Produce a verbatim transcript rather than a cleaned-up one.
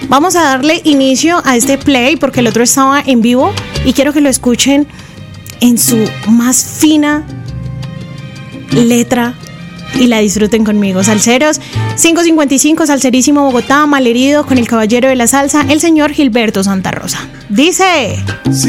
Vamos a darle inicio a este play porque el otro estaba en vivo y quiero que lo escuchen en su más fina letra y la disfruten conmigo. Salseros, cinco cincuenta y cinco, Salserísimo Bogotá, malherido con el caballero de la salsa, el señor Gilberto Santa Rosa. Dice...